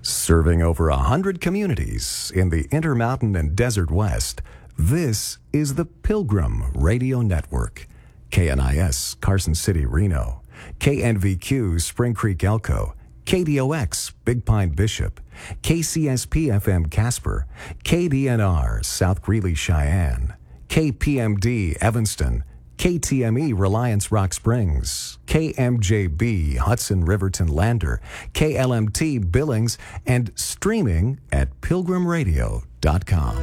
Serving over 100 communities in the Intermountain and Desert West, this is the Pilgrim Radio Network. KNIS, Carson City, Reno. KNVQ, Spring Creek, Elko. KDOX, Big Pine, Bishop. KCSP-FM, Casper. KDNR, South Greeley, Cheyenne. KPMD, Evanston. KTME, Reliance Rock Springs, KMJB, Hudson Riverton Lander, KLMT Billings, and streaming at pilgrimradio.com.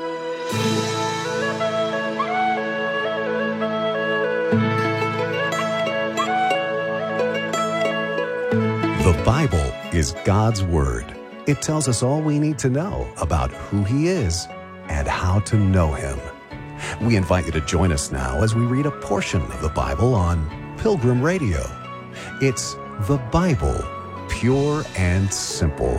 The Bible is God's Word. It tells us all we need to know about who He is and how to know Him. We invite you to join us now as we read a portion of the Bible on Pilgrim Radio. It's the Bible, pure and simple.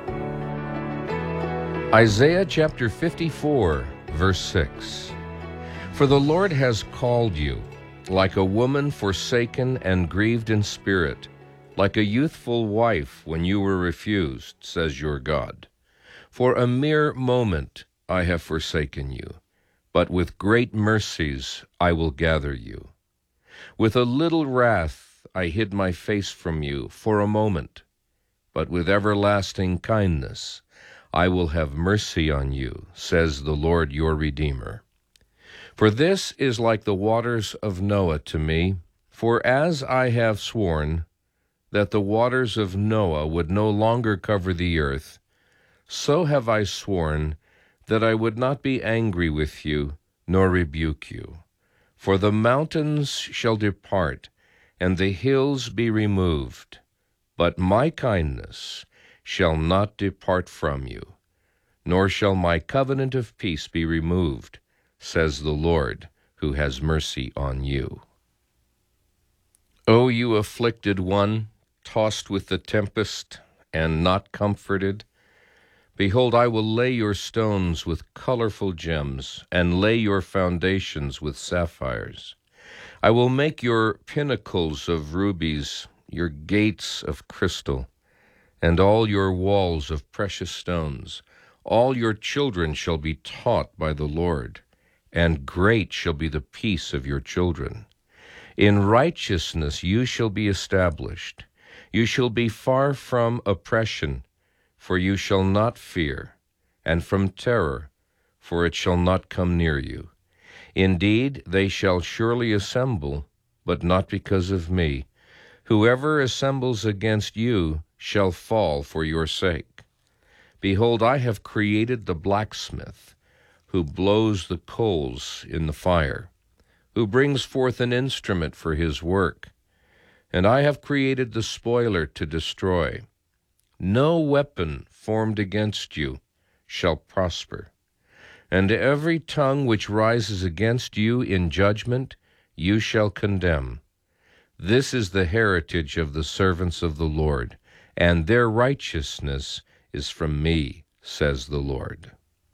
Isaiah chapter 54, verse 6. For the Lord has called you, like a woman forsaken and grieved in spirit, like a youthful wife when you were refused, says your God. For a mere moment I have forsaken you, but with great mercies I will gather you. With a little wrath I hid my face from you for a moment, but with everlasting kindness I will have mercy on you, says the Lord your Redeemer. For this is like the waters of Noah to me, for as I have sworn that the waters of Noah would no longer cover the earth, so have I sworn that I would not be angry with you, nor rebuke you. For the mountains shall depart, and the hills be removed, but my kindness shall not depart from you, nor shall my covenant of peace be removed, says the Lord, who has mercy on you. O you afflicted one, tossed with the tempest, and not comforted, behold, I will lay your stones with colorful gems, and lay your foundations with sapphires. I will make your pinnacles of rubies, your gates of crystal, and all your walls of precious stones. All your children shall be taught by the Lord, and great shall be the peace of your children. In righteousness you shall be established. You shall be far from oppression, for you shall not fear, and from terror, for it shall not come near you. Indeed, they shall surely assemble, but not because of me. Whoever assembles against you shall fall for your sake. Behold, I have created the blacksmith, who blows the coals in the fire, who brings forth an instrument for his work. And I have created the spoiler to destroy. No weapon formed against you shall prosper, and every tongue which rises against you in judgment you shall condemn. This is the heritage of the servants of the Lord, and their righteousness is from me, says the Lord.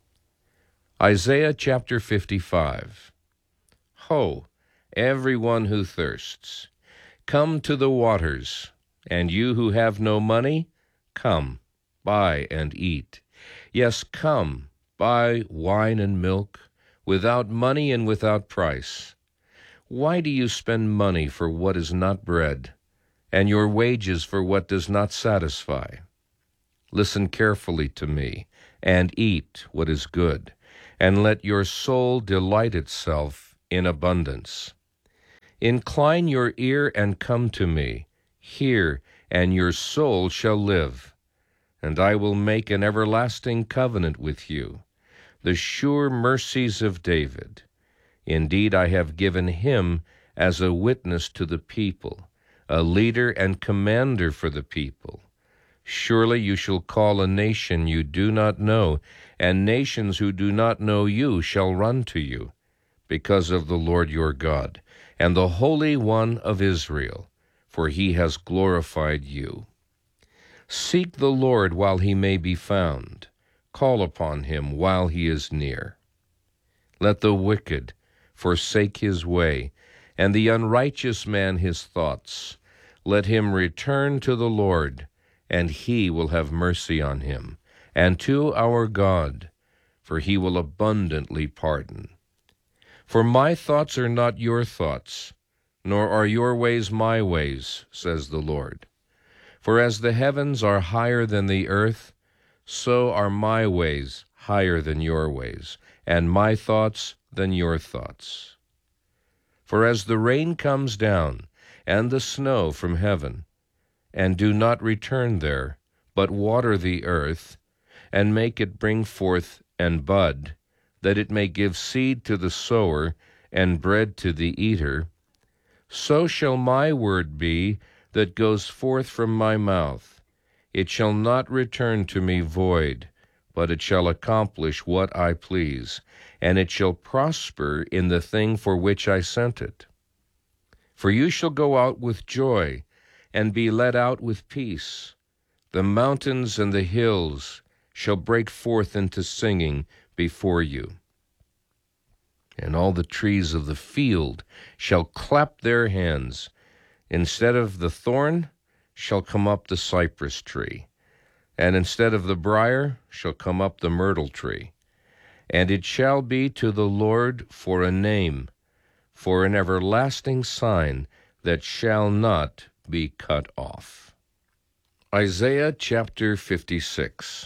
Isaiah chapter 55. Ho, everyone who thirsts, come to the waters, and you who have no money, come, buy and eat. Yes, come, buy wine and milk, without money and without price. Why do you spend money for what is not bread, and your wages for what does not satisfy? Listen carefully to me, and eat what is good, and let your soul delight itself in abundance. Incline your ear and come to me. Hear, and your soul shall live. And I will make an everlasting covenant with you, the sure mercies of David. Indeed, I have given him as a witness to the people, a leader and commander for the people. Surely you shall call a nation you do not know, and nations who do not know you shall run to you, because of the Lord your God, and the Holy One of Israel, for he has glorified you. Seek the Lord while he may be found. Call upon him while he is near. Let the wicked forsake his way, and the unrighteous man his thoughts. Let him return to the Lord, and he will have mercy on him, and to our God, for he will abundantly pardon. For my thoughts are not your thoughts, nor are your ways my ways, says the Lord. For as the heavens are higher than the earth, so are my ways higher than your ways, and my thoughts than your thoughts. For as the rain comes down, and the snow from heaven, and do not return there, but water the earth, and make it bring forth and bud, that it may give seed to the sower and bread to the eater, so shall my word be that goes forth from my mouth. It shall not return to me void, but it shall accomplish what I please, and it shall prosper in the thing for which I sent it. For you shall go out with joy, and be led out with peace. The mountains and the hills shall break forth into singing before you. And all the trees of the field shall clap their hands. Instead of the thorn shall come up the cypress tree, and instead of the brier shall come up the myrtle tree. And it shall be to the Lord for a name, for an everlasting sign that shall not be cut off. Isaiah chapter 56.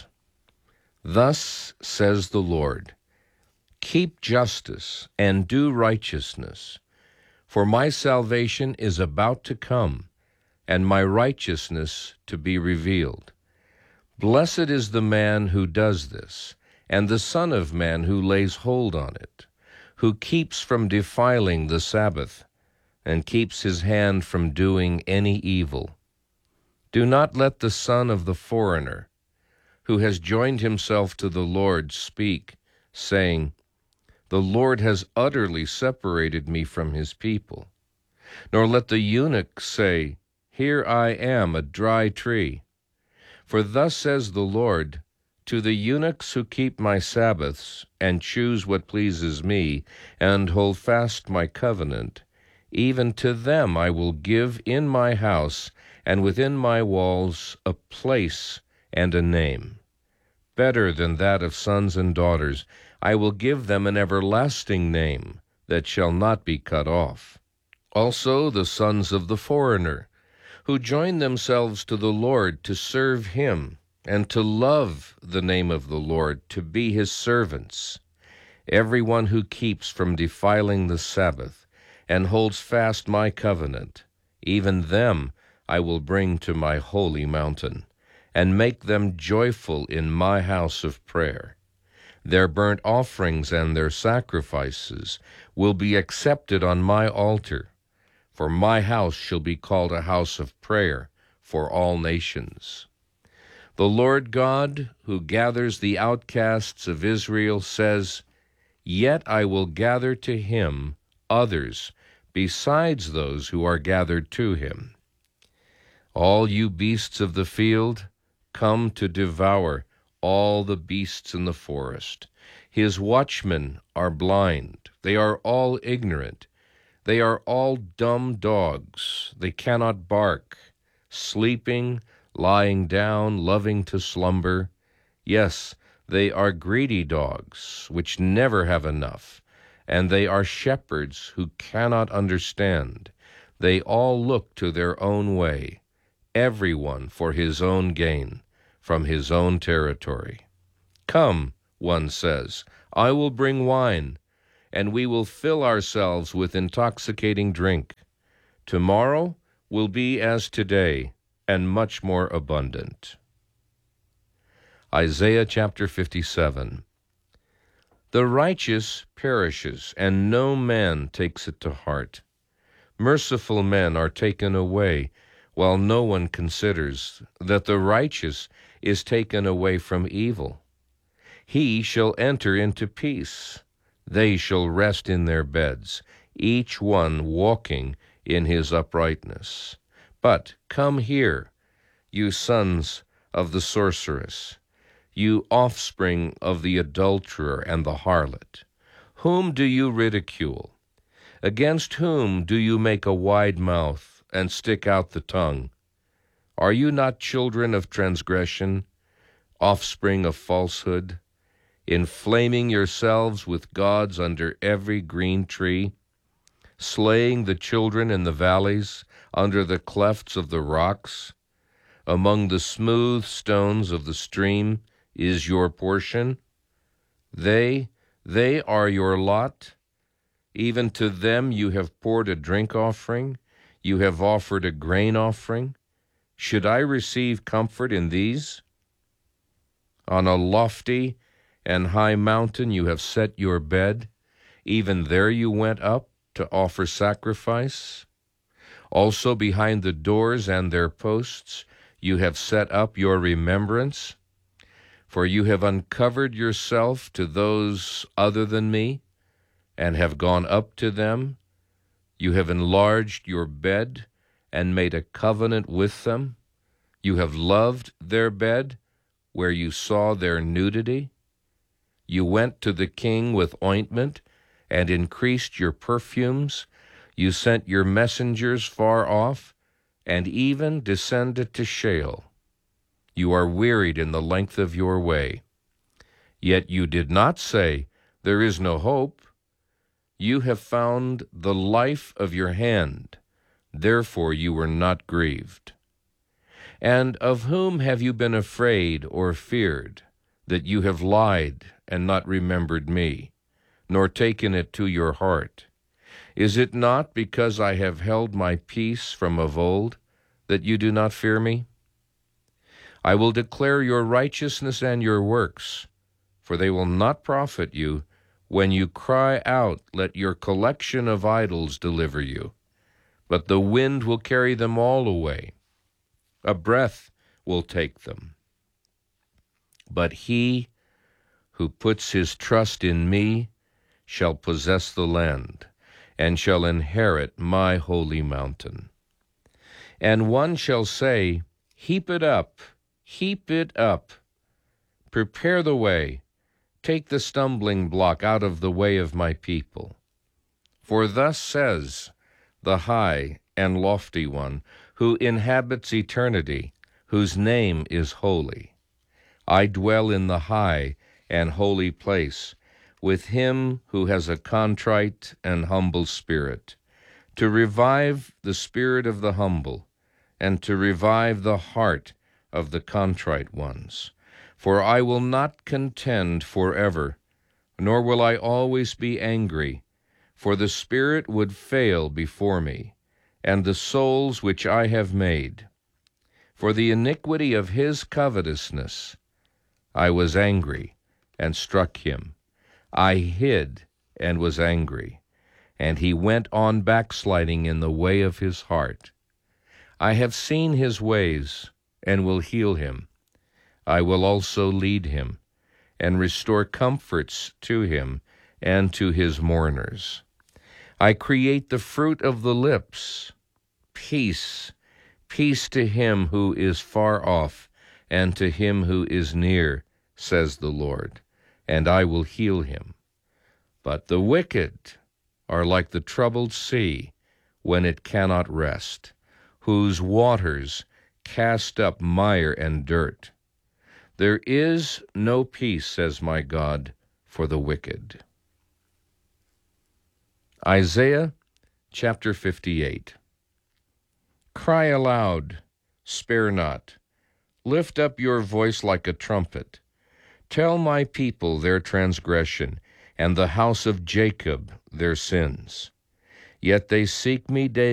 Thus says the Lord, keep justice and do righteousness, for my salvation is about to come, and my righteousness to be revealed. Blessed is the man who does this, and the Son of Man who lays hold on it, who keeps from defiling the Sabbath, and keeps his hand from doing any evil. Do not let the son of the foreigner, who has joined himself to the Lord, speak, saying, the Lord has utterly separated me from his people. Nor let the eunuch say, here I am, a dry tree. For thus says the Lord, to the eunuchs who keep my Sabbaths, and choose what pleases me, and hold fast my covenant, even to them I will give in my house and within my walls a place and a name. Better than that of sons and daughters, I will give them an everlasting name that shall not be cut off. Also the sons of the foreigner, who join themselves to the Lord to serve him, and to love the name of the Lord, to be his servants. Everyone who keeps from defiling the Sabbath, and holds fast my covenant, even them I will bring to my holy mountain, and make them joyful in my house of prayer. Their burnt offerings and their sacrifices will be accepted on my altar, for my house shall be called a house of prayer for all nations. The Lord God, who gathers the outcasts of Israel, says, yet I will gather to him others besides those who are gathered to him. All you beasts of the field, come to devour all the beasts in the forest. His watchmen are blind. They are all ignorant. They are all dumb dogs. They cannot bark. Sleeping, lying down, loving to slumber. Yes, they are greedy dogs, which never have enough. And they are shepherds who cannot understand. They all look to their own way, everyone for his own gain, from his own territory. Come, one says, I will bring wine, and we will fill ourselves with intoxicating drink. Tomorrow will be as today, and much more abundant. Isaiah chapter 57. The righteous perishes, and no man takes it to heart. Merciful men are taken away, while no one considers that the righteous is taken away from evil. He shall enter into peace. They shall rest in their beds, each one walking in his uprightness. But come here, you sons of the sorceress, you offspring of the adulterer and the harlot. Whom do you ridicule? Against whom do you make a wide mouth and stick out the tongue? Are you not children of transgression, offspring of falsehood, inflaming yourselves with gods under every green tree, slaying the children in the valleys, under the clefts of the rocks? Among the smooth stones of the stream is your portion. They are your lot. Even to them you have poured a drink offering. You have offered a grain offering. Should I receive comfort in these? On a lofty and high mountain you have set your bed. Even there you went up to offer sacrifice. Also behind the doors and their posts you have set up your remembrance. For you have uncovered yourself to those other than me, and have gone up to them. You have enlarged your bed, and made a covenant with them. You have loved their bed, where you saw their nudity. You went to the king with ointment, and increased your perfumes. You sent your messengers far off, and even descended to Sheol. You are wearied in the length of your way. Yet you did not say, there is no hope. You have found the life of your hand. Therefore you were not grieved. And of whom have you been afraid or feared, that you have lied and not remembered me, nor taken it to your heart? Is it not because I have held my peace from of old, that you do not fear me? I will declare your righteousness and your works, for they will not profit you. When you cry out, let your collection of idols deliver you. But the wind will carry them all away. A breath will take them. But he who puts his trust in me shall possess the land, and shall inherit my holy mountain. And one shall say, heap it up, prepare the way, take the stumbling block out of the way of my people. For thus says the high and lofty one, who inhabits eternity, whose name is holy. I dwell in the high and holy place, with him who has a contrite and humble spirit, to revive the spirit of the humble, and to revive the heart of the contrite ones. For I will not contend forever, nor will I always be angry, for the spirit would fail before me, and the souls which I have made. For the iniquity of his covetousness I was angry, and struck him. I hid, and was angry, and he went on backsliding in the way of his heart. I have seen his ways, and will heal him. I will also lead him, and restore comforts to him and to his mourners. I create the fruit of the lips, peace, peace to him who is far off, and to him who is near, says the Lord, and I will heal him. But the wicked are like the troubled sea when it cannot rest, whose waters cast up mire and dirt. There is no peace, says my God, for the wicked. Isaiah chapter 58. Cry aloud, spare not. Lift up your voice like a trumpet. Tell my people their transgression, and the house of Jacob their sins. Yet they seek me daily.